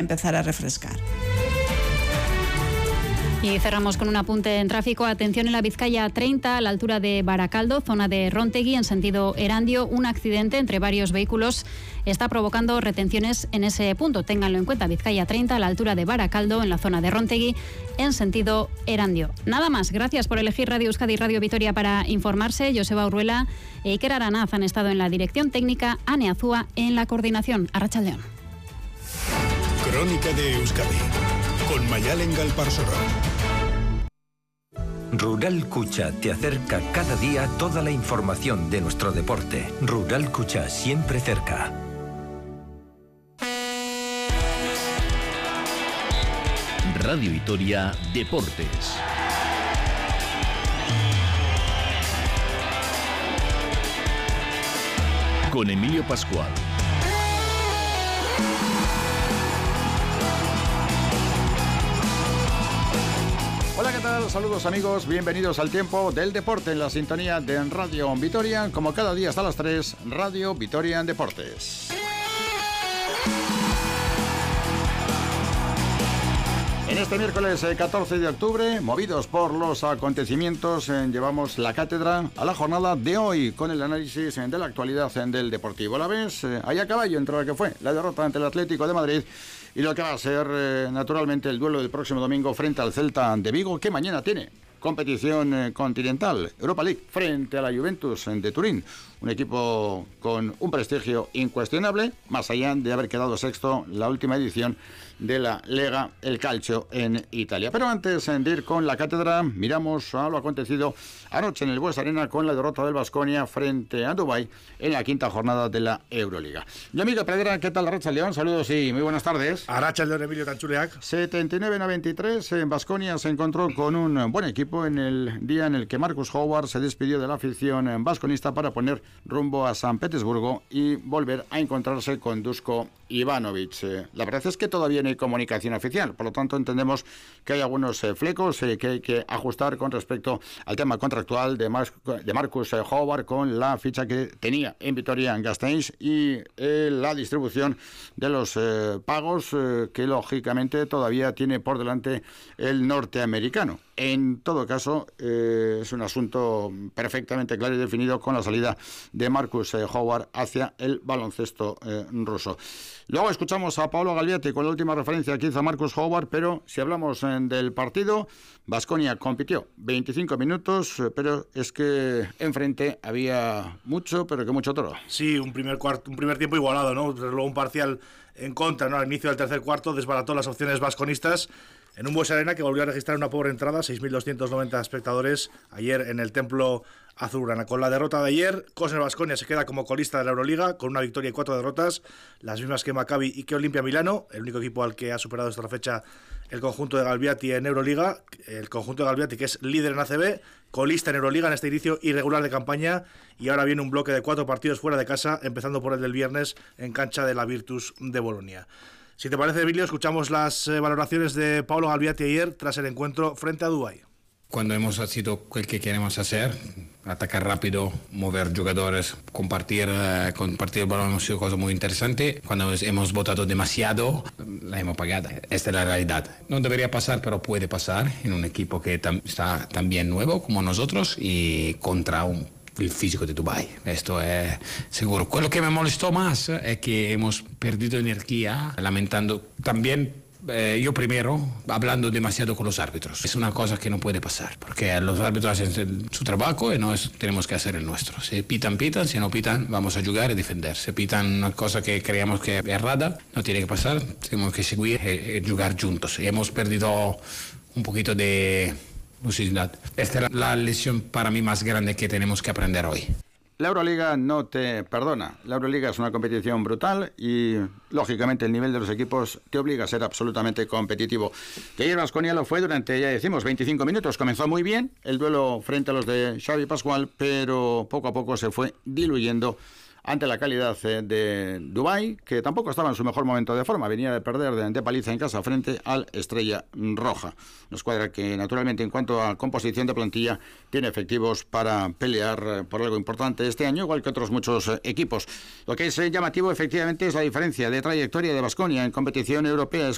empezar a refrescar. Y cerramos con un apunte en tráfico. Atención en la Vizcaya 30, a la altura de Baracaldo, zona de Rontegui, en sentido Erandio. Un accidente entre varios vehículos está provocando retenciones en ese punto. Ténganlo en cuenta, Vizcaya 30, a la altura de Baracaldo, en la zona de Rontegui, en sentido Erandio. Nada más, gracias por elegir Radio Euskadi y Radio Vitoria para informarse. Joseba Urruela e Iker Aranaz han estado en la dirección técnica, Ane Azúa en la coordinación. Arratsaldeon. Crónica de Euskadi, con Mayalen Galparsoro. Rural Kucha te acerca cada día toda la información de nuestro deporte. Rural Kucha, siempre cerca. Radio Vitoria Deportes. Con Emilio Pascual. Hola, ¿qué tal? Saludos amigos, bienvenidos al tiempo del deporte en la sintonía de Radio Vitoria. Como cada día hasta las 3, Radio Vitoria en Deportes. En este miércoles 14 de octubre, movidos por los acontecimientos, llevamos la cátedra a la jornada de hoy con el análisis de la actualidad del Deportivo Alavés. Ahí a caballo entre lo que fue la derrota ante el Atlético de Madrid y lo que va a ser naturalmente el duelo del próximo domingo frente al Celta de Vigo, que mañana tiene competición continental, Europa League, frente a la Juventus de Turín. Un equipo con un prestigio incuestionable, más allá de haber quedado sexto la última edición de la Lega El Calcio en Italia. Pero antes de ir con la cátedra, miramos a lo acontecido anoche en el Bues Arena con la derrota del Baskonia frente a Dubái en la quinta jornada de la Euroliga. Mi amigo Pedra, ¿qué tal? Arratsaldeon, saludos y muy buenas tardes. Arratsaldeon, Emilio Tanchuleak. 79-93, en Baskonia se encontró con un buen equipo en el día en el que Marcus Howard se despidió de la afición basconista para poner rumbo a San Petersburgo y volver a encontrarse con Duško Ivanović. La verdad es que todavía no hay comunicación oficial, por lo tanto entendemos que hay algunos flecos que hay que ajustar con respecto al tema contractual de Marcus Howard con la ficha que tenía en Vitoria-Gasteiz y la distribución de los pagos que lógicamente todavía tiene por delante el norteamericano. En todo caso, es un asunto perfectamente claro y definido con la salida de Marcus Howard hacia el baloncesto ruso. Luego escuchamos a Paolo Galbiati con la última referencia que hizo Marcus Howard, pero si hablamos del partido, Baskonia compitió 25 minutos, pero es que enfrente había mucho, pero que mucho toro. Sí, un primer tiempo igualado, ¿no? Luego un parcial en contra, ¿no? Al inicio del tercer cuarto desbarató las opciones vasconistas en un Bues Arena que volvió a registrar una pobre entrada, 6.290 espectadores ayer en el Templo Azulgrana. Con la derrota de ayer, Kosner Baskonia se queda como colista de la Euroliga con una victoria y 4 derrotas, las mismas que Maccabi y que Olimpia Milano, el único equipo al que ha superado hasta la fecha el conjunto de Galbiati en Euroliga, el conjunto de Galbiati que es líder en ACB, colista en Euroliga en este inicio irregular de campaña, y ahora viene un bloque de 4 partidos fuera de casa, empezando por el del viernes en cancha de la Virtus de Bolonia. Si te parece, Emilio, escuchamos las valoraciones de Paolo Galbiati ayer tras el encuentro frente a Dubái. Cuando hemos sido el que queremos hacer, atacar rápido, mover jugadores, compartir el balón, ha sido cosa muy interesante. Cuando hemos votado demasiado, la hemos pagado. Esta es la realidad. No debería pasar, pero puede pasar en un equipo que está también nuevo como nosotros y contra el físico de Dubái. Esto es seguro. Lo que me molestó más es que hemos perdido energía, lamentando también. Yo primero, hablando demasiado con los árbitros. Es una cosa que no puede pasar, porque los árbitros hacen su trabajo y nosotros tenemos que hacer el nuestro. Si pitan, si no pitan, vamos a jugar y defender. Si pitan una cosa que creemos que es errada, no tiene que pasar, tenemos que seguir y jugar juntos. Y hemos perdido un poquito de lucidez. Esta es la lección para mí más grande que tenemos que aprender hoy. La Euroliga no te perdona. La Euroliga es una competición brutal y, lógicamente, el nivel de los equipos te obliga a ser absolutamente competitivo. Que ayer Baskonia lo fue durante, ya decimos, 25 minutos. Comenzó muy bien el duelo frente a los de Xavi Pascual, pero poco a poco se fue diluyendo ante la calidad de Dubái, que tampoco estaba en su mejor momento de forma. Venía de perder de paliza en casa frente al Estrella Roja. Una escuadra que, naturalmente, en cuanto a composición de plantilla, tiene efectivos para pelear por algo importante este año, igual que otros muchos equipos. Lo que es llamativo, efectivamente, es la diferencia de trayectoria de Baskonia en competición europea.